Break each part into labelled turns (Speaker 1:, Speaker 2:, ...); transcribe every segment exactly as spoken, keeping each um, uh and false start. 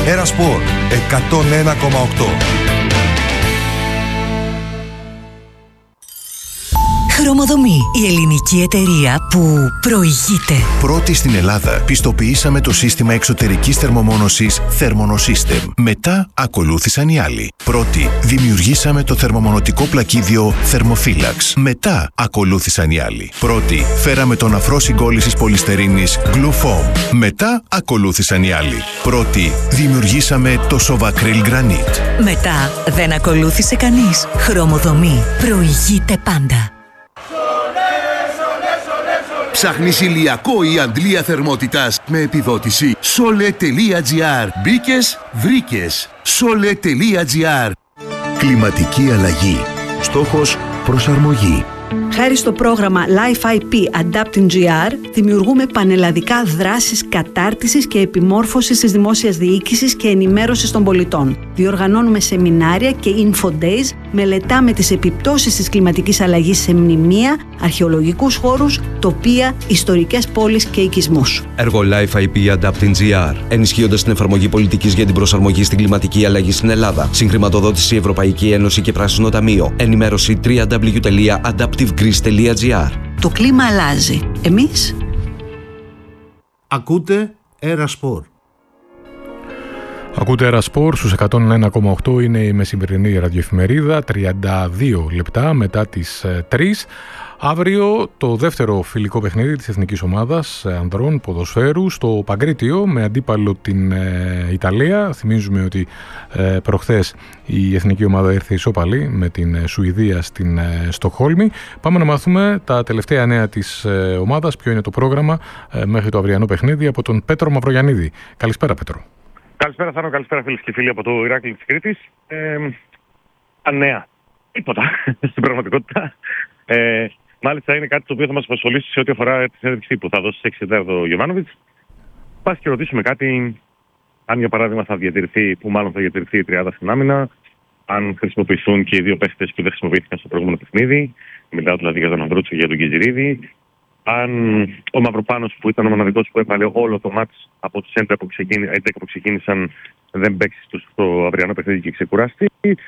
Speaker 1: Ερασπορ εκατόν ένα κόμμα οκτώ.
Speaker 2: Χρωμοδομή, η ελληνική εταιρεία που προηγείται.
Speaker 3: Πρώτη στην Ελλάδα πιστοποιήσαμε το σύστημα εξωτερικής θερμομόνωσης Thermonosystem. Μετά ακολούθησαν οι άλλοι. Πρώτη δημιουργήσαμε το θερμομονωτικό πλακίδιο Thermophilax. Μετά ακολούθησαν οι άλλοι. Πρώτη φέραμε τον αφρό συγκόλλησης πολυστερίνης Glufoam. Μετά ακολούθησαν οι άλλοι. Πρώτη δημιουργήσαμε το Sovacryl Granite.
Speaker 2: Μετά δεν ακολούθησε κανείς. Χρωμοδομή, προηγείται πάντα.
Speaker 4: Ψάχνεις ηλιακό ή αντλία θερμότητας με επιδότηση? Sole.gr. Μπήκες, βρήκες. Sole.gr. Κλιματική αλλαγή. Στόχος προσαρμογή.
Speaker 5: Χάρη στο πρόγραμμα Life άι πι Adapting τζι αρ, δημιουργούμε πανελλαδικά δράσεις κατάρτισης και επιμόρφωσης της δημόσιας διοίκησης και ενημέρωσης των πολιτών. Διοργανώνουμε σεμινάρια και info days, μελετάμε τις επιπτώσεις της κλιματικής αλλαγής σε μνημεία, αρχαιολογικούς χώρους, τοπία, ιστορικές πόλεις και οικισμούς.
Speaker 6: Έργο Life άι πι Adapting τζι αρ, ενισχύοντας την εφαρμογή πολιτικής για την προσαρμογή στην κλιματική αλλαγή στην Ελλάδα. Συγχρηματοδότηση Ευρωπαϊκή Ένωση και Πράσινο Ταμείο. Ενημέρωση double-u double-u double-u τελεία adaptive greece τελεία τζι αρ.
Speaker 5: Το κλίμα αλλάζει. Εμείς
Speaker 7: ακούτε Ερασπορ.
Speaker 8: Ακούτε Ερασπορ στους εκατόν ένα κόμμα οκτώ, είναι η μεσημερινή ραδιοεφημερίδα, τριάντα δύο λεπτά μετά τις τρεις. Αύριο το δεύτερο φιλικό παιχνίδι της εθνικής ομάδας ανδρών ποδοσφαίρου στο Παγκρίτιο με αντίπαλο την ε, Ιταλία. Θυμίζουμε ότι ε, προχθές η εθνική ομάδα ήρθε ισόπαλη με την Σουηδία στην ε, Στοκχόλμη. Πάμε να μάθουμε τα τελευταία νέα της ε, ομάδας, ποιο είναι το πρόγραμμα ε, μέχρι το αυριανό παιχνίδι από τον Πέτρο Μαυρογιαννίδη. Καλησπέρα, Πέτρο.
Speaker 9: Καλησπέρα, Θάνο. Καλησπέρα, φίλες και φίλοι από το Ηράκλειο της Κρήτης. Ε, ανέα. Τίποτα στην πραγματικότητα. Ε, Μάλιστα είναι κάτι το οποίο θα μας απασχολήσει σε ό,τι αφορά τη συνέντευξη που θα δώσει στις έξι ο Γιωβάνοβιτς. Πας και ρωτήσουμε κάτι, αν για παράδειγμα θα διατηρηθεί, που μάλλον θα διατηρηθεί η τριάδα στην άμυνα, αν χρησιμοποιηθούν και οι δύο παίχτες που δεν χρησιμοποιήθηκαν στο προηγούμενο παιχνίδι. Μιλάω δηλαδή για τον Ανδρούτσο και για τον Κιζιρίδη. Αν ο Μαυροπάνος, που ήταν ο μοναδικός που έβαλε όλο το μάτς από τους έντεκα που, ξεκίνη, που ξεκίνησαν, δεν παίξει στο αυριανό παιχνίδι και ξεκουράστη.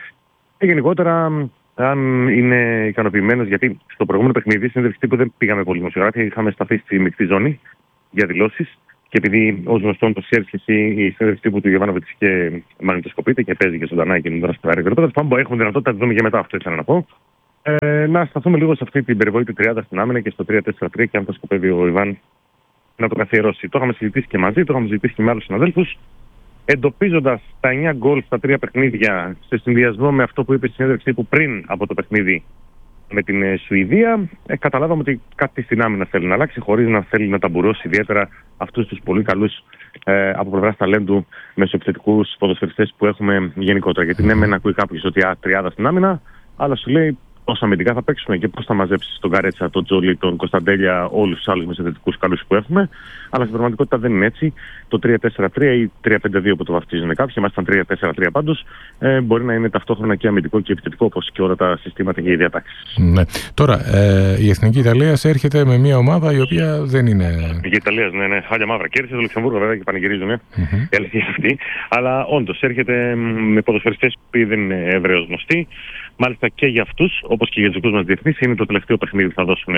Speaker 9: Και γενικότερα, αν είναι ικανοποιημένος, γιατί στο προηγούμενο παιχνίδι, συνέντευξη που δεν πήγαμε πολύ δημοσιογράφοι, είχαμε σταθεί στη μεικτή ζώνη για δηλώσεις. Και επειδή ως γνωστόν το ξέρεις και εσύ, η συνέντευξη τύπου του Γιωβάνοβιτς και μαγνητοσκοπείται και παίζει και ζωντανά και μην τώρα στο αέριο. Τότε πάμε, έχουμε δυνατότητα να το δούμε και μετά, αυτό ήθελα να πω. Ε, να σταθούμε λίγο σε αυτή την περιβόητη τριάντα στην άμυνα και στο τρία τέσσερα τρία και αν θα σκοπεύει ο Ιβάν να το καθιερώσει. Το είχαμε συζητήσει και μαζί, το είχαμε συζητήσει και με άλλους συναδέλφους. Εντοπίζοντας τα εννιά γκολ στα τρία παιχνίδια σε συνδυασμό με αυτό που είπε στη συνέντευξη που πριν από το παιχνίδι με την ε, Σουηδία, ε, καταλάβαμε ότι κάτι στην άμυνα θέλει να αλλάξει, χωρίς να θέλει να ταμπουρώσει ιδιαίτερα αυτούς τους πολύ καλούς ε, από πλευράς ταλέντου μεσοεπιθετικούς ποδοσφαιριστές που έχουμε γενικότερα. Γιατί ναι, μεν ακούει κάποιος ότι α, τριάδα στην άμυνα, αλλά σου λέει πόσα αμυντικά θα παίξουμε και πώς θα μαζέψεις τον Καρέτσα, τον Τζόλι, τον Κωνσταντέλια, όλους τους άλλους μεσοεπιθετικούς καλούς που έχουμε. Αλλά στην πραγματικότητα δεν είναι έτσι. Το τρία τέσσερα τρία ή τρία πέντε δύο που το βαφτίζουν κάποιοι, εμάς ήταν τρία τέσσερα τρία πάντως, ε, μπορεί να είναι ταυτόχρονα και αμυντικό και επιθετικό, όπως και όλα τα συστήματα και οι διατάξεις.
Speaker 8: Ναι. Τώρα, ε, η Εθνική Ιταλία έρχεται με μια ομάδα η οποία δεν είναι.
Speaker 9: Η Ιταλία, ναι, ναι, χάλια μαύρα. Κέρδισε το Λουξεμβούργο βέβαια και πανηγυρίζουν. Mm-hmm. Η αλήθεια είναι αυτή. Αλλά όντως έρχεται με ποδοσφαιριστές που δεν είναι ευρέως γνωστοί. Μάλιστα και για αυτούς, όπως και για τους δικούς μας διεθνείς, είναι το τελευταίο παιχνίδι που θα δώσουν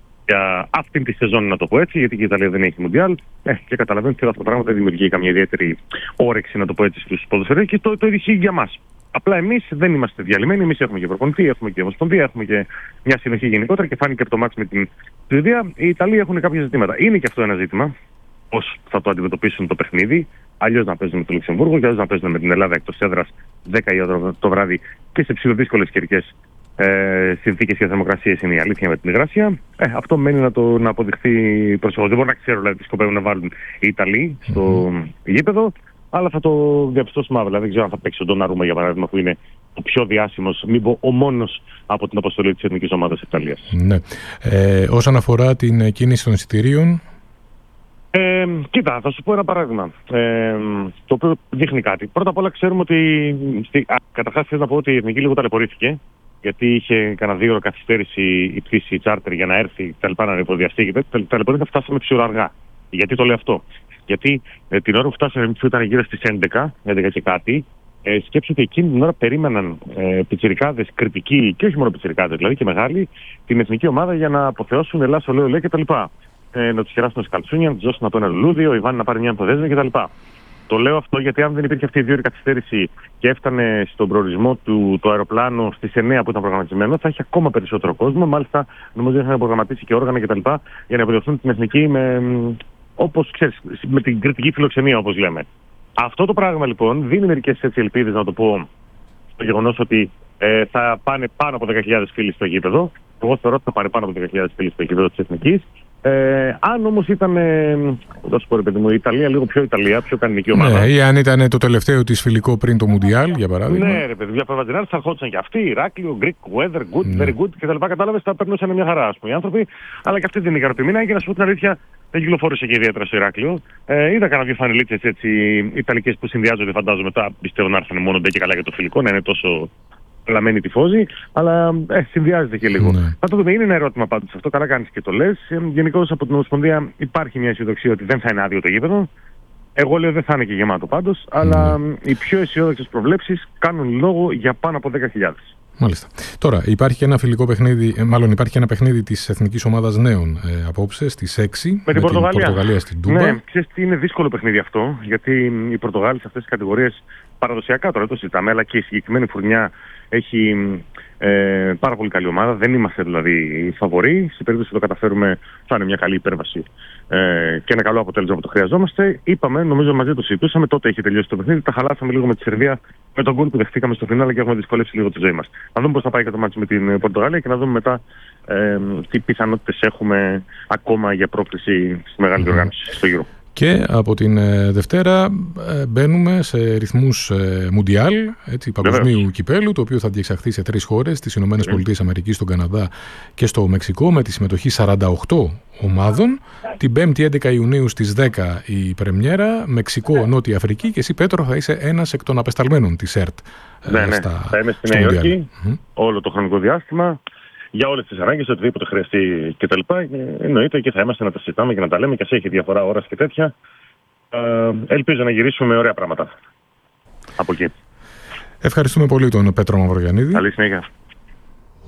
Speaker 9: για αυτήν τη σεζόν, να το πω έτσι, γιατί και η Ιταλία δεν έχει Μουντιάλ. Ε, και καταλαβαίνετε ότι αυτό το πράγμα δεν δημιουργεί καμία ιδιαίτερη όρεξη, να το πω έτσι, στους ποδοσφαιριστές και το, το ίδιο για μας. Απλά εμείς δεν είμαστε διαλυμένοι. Εμείς έχουμε και προπονητή, έχουμε και ομοσπονδία, έχουμε και μια συνοχή γενικότερα και φάνηκε από το μάτς με την Σουηδία. Οι Ιταλοί έχουν κάποια ζητήματα. Είναι και αυτό ένα ζήτημα. Πώς θα το αντιμετωπίσουν το παιχνίδι. Αλλιώς να παίζουν με το Λουξεμβούργο, και αλλιώς να παίζουν με την Ελλάδα εκτός έδρας δέκα η ώρα το βράδυ και σε ψηλοδύσκολες καιρικές ε, συνθήκες και θερμοκρασίες, είναι η αλήθεια με την υγρασία. Ε, αυτό μένει να, το, να αποδειχθεί προσεχώς. Δεν μπορώ να ξέρω δηλαδή, τι σκοπεύουν να βάλουν οι Ιταλοί στο mm. γήπεδο, αλλά θα το διαπιστώσουμε αύριο. Δεν ξέρω αν θα παίξει ο Ντοναρούμα, για παράδειγμα, που είναι ο πιο διάσημος, μην πω ο μόνος από την αποστολή της εθνικής ομάδας της Ιταλίας.
Speaker 8: Ναι. Ε, όσον αφορά την κίνηση των εισιτηρίων.
Speaker 9: Ε, κοίτα, θα σου πω ένα παράδειγμα, ε, το οποίο δείχνει κάτι. Πρώτα απ' όλα ξέρουμε ότι, καταρχάς θέλω να πω ότι η Εθνική λίγο ταλαιπωρήθηκε, γιατί είχε κανένα δύο ώρα καθυστέρηση η πτήση τσάρτερ για να έρθει, τα λοιπά να υποδιαστεί. Ταλαιπωρήθηκε, φτάσαμε ψηλό αργά. Γιατί το λέω αυτό. Γιατί ε, την ώρα που φτάσαμε εμείς ήταν γύρω στις έντεκα, έντεκα και κάτι, ε, σκέψου ότι εκείνη την ώρα περίμεναν ε, πιτσιρικάδες κριτικοί, και όχι μόνο πιτσιρικάδες, δηλαδή και μεγάλοι, την εθνική ομάδα για να αποθεώσουν Ελλάς, Ολέ, Ολέ κτλ. Ε, να τους κεράσουν σε καλτσούνια, να τους δώσουν από ένα λουλούδι, ο Ιβάν να πάρει μια ανθοδέσμη κτλ. Το λέω αυτό γιατί αν δεν υπήρχε αυτή η δύο ώρη καθυστέρηση και έφτανε στον προορισμό του το αεροπλάνο στις εννέα που ήταν προγραμματισμένο, θα είχε ακόμα περισσότερο κόσμο. Μάλιστα, νομίζω είχαν προγραμματίσει και όργανα κτλ. Για να υποδεχθούν την εθνική με, όπως ξέρεις, με την κριτική φιλοξενία, όπως λέμε. Αυτό το πράγμα λοιπόν δίνει μερικές έτσι ελπίδες, να το πω, στο γεγονός ότι ε, θα πάνε πάνω από δέκα χιλιάδες φίλοι στο γήπεδο. Εγώ θεωρώ ότι θα πάνε πάνω από δέκα χιλιάδες φίλοι στο γήπεδο της εθνικής. Ε, αν όμως ήταν, ε, θα σου πω ρε παιδί μου, η Ιταλία λίγο πιο Ιταλία, πιο κανονική ομάδα.
Speaker 8: Ναι, ή αν ήταν το τελευταίο της φιλικό πριν το Μουντιάλ, για παράδειγμα.
Speaker 9: Ναι, ρε παιδί, για Παπαδινάρη θα ερχόντουσαν και αυτοί, Ηράκλειο, Greek weather, good, ναι. very good κτλ. Κατάλαβες, θα περνούσαν μια χαρά, ας πούμε, οι άνθρωποι, αλλά και αυτοί δεν είναι ικανοποιημένοι. Και να σου πω την αλήθεια, δεν κυκλοφόρησε και ιδιαίτερα στο Ηράκλειο. Ε, είδα κανένα δύο φανελίτσες έτσι ιταλικές που συνδυάζονται, φαντάζομαι, τα πιστεύω να έρθουν μόνο ντε και καλά για το φιλικό, να είναι τόσο λαμένη τυφώζη, αλλά ε, συνδυάζεται και λίγο. Ναι. Θα το δούμε, είναι ένα ερώτημα πάντως αυτό, καλά κάνεις και το λες. Ε, γενικώς από την Ομοσπονδία υπάρχει μια αισιοδοξία ότι δεν θα είναι άδειο το γήπεδο. Εγώ λέω δεν θα είναι και γεμάτο πάντως, ναι. αλλά ε, οι πιο αισιόδοξες προβλέψεις κάνουν λόγο για πάνω από δέκα χιλιάδες.
Speaker 8: Μάλιστα. Τώρα, υπάρχει και ένα φιλικό παιχνίδι, ε, μάλλον υπάρχει και ένα παιχνίδι της Εθνικής Ομάδας Νέων ε, απόψε στις έξι
Speaker 9: με,
Speaker 8: με
Speaker 9: την Πορτογαλία,
Speaker 8: την Πορτογαλία στην Τούμπα.
Speaker 9: Ναι, ξέρεις τι, είναι δύσκολο παιχνίδι αυτό, γιατί οι Πορτογάλοι σε αυτές τις κατηγορίες παραδοσιακά τώρα το συζητάμε, αλλά και η συγκεκριμένη φουρνιά έχει ε, πάρα πολύ καλή ομάδα. Δεν είμαστε δηλαδή φαβοροί. Σε περίπτωση που το καταφέρουμε, θα είναι μια καλή υπέρβαση ε, και ένα καλό αποτέλεσμα που το χρειαζόμαστε. Είπαμε, νομίζω μαζί το συζητούσαμε, τότε είχε τελειώσει το παιχνίδι. Τα χαλάσαμε λίγο με τη Σερβία, με τον γκολ που δεχτήκαμε στο φινάλε και έχουμε δυσκολεύσει λίγο τη ζωή μας. Να δούμε πώς θα πάει και το μάτσο με την Πορτογαλία και να δούμε μετά ε, τι πιθανότητες έχουμε ακόμα για πρόκληση στη μεγάλη διοργάνωση στο Euro.
Speaker 8: Και από την ε, Δευτέρα ε, μπαίνουμε σε ρυθμούς ε, Μουντιάλ, έτσι, παγκοσμίου κυπέλου, το οποίο θα διεξαχθεί σε τρεις χώρες, στις Ηνωμένες Πολιτείες Αμερικής, στον Καναδά και στο Μεξικό, με τη συμμετοχή σαράντα οκτώ ομάδων. Την πέμπτη έντεκα Ιουνίου στις δέκα η πρεμιέρα, Μεξικό, Νότια Αφρική, και εσύ Πέτρο θα είσαι ένας εκ των απεσταλμένων της ΕΡΤ.
Speaker 9: Ναι, ε, ναι. Στα, θα είμαι στη Νέα Υόρκη mm-hmm. όλο το χρονικό διάστημα. Για όλες τις ανάγκες, οτιδήποτε χρειαστεί κτλ. Εννοείται και θα είμαστε να τα συζητάμε και να τα λέμε, και ας έχει διαφορά ώρας και τέτοια. Ε, ελπίζω να γυρίσουμε με ωραία πράγματα από εκεί.
Speaker 8: Ευχαριστούμε πολύ τον Πέτρο Μαυρογιαννίδη.
Speaker 9: Καλή συνέχεια.